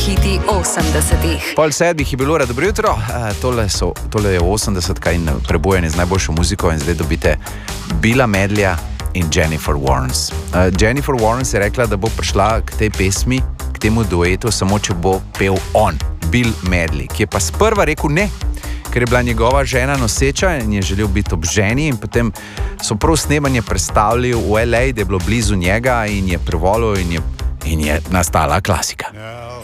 hiti 80-ih. Pol 7 je bilo, dobro jutro, tole je 80-ka in prebujanje z najboljšo muziko in zdaj dobite Billa Medleya in Jennifer Warnes. Jennifer Warnes je rekla, da bo prišla k tej pesmi, k temu duetu, samo če bo pel on, Bill Medley, ki je pa sprva rekel ne, ker je bila njegova žena noseča in je želel biti ob ženi in potem so prav snemanje predstavili v LA, da je bilo blizu njega in je privolil in je nastala klasika.